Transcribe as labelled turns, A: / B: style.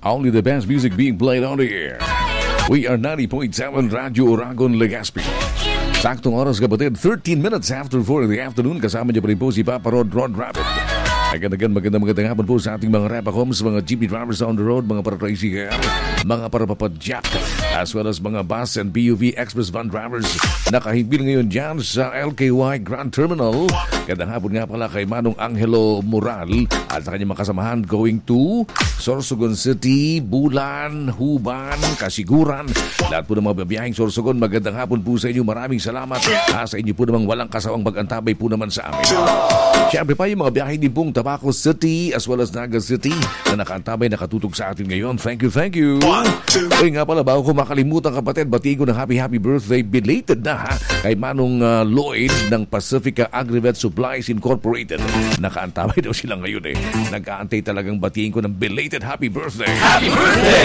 A: Only the best music being played on the air. We are 90.7 Radyo Oragon, Legazpi. Saktong oras kapatid, 13 minutes after 4 in the afternoon. Kasama niyo pa rin po si Papa Rod Rabbit. Again, magandang hapon po sa ating mga Rapacoms, mga jeepney drivers on the road, mga para-tricycle, mga para-papadyak, as well as mga bus and PUV express van drivers. Nakahimbil ngayon dyan sa LKY Grand Terminal. Magandang hapon nga pala kay Manong Angelo Moral at sa kanyang makasamahan going to Sorsogon City, Bulan, Huban, Kasiguran. Lahat po ng mga babiyahing Sorsogon, magandang hapon po sa inyo. Maraming salamat. Sa inyo po namang walang kasawang pag-antabay po naman sa amin. Siyempre pa yung mga biyahe din pong Tabaco City as well as Naga City na nakaantabay, nakatutog sa atin ngayon. Thank you. Ay nga pala, bago ko makalimutan kapatid, batiin ko ng happy birthday belated na ha, kay Manong Lloyd ng Pacifica Agrivet Supplies Incorporated. Nakaantabay daw sila ngayon eh. Nagkaantay talagang batiin ko ng belated happy birthday. Happy birthday!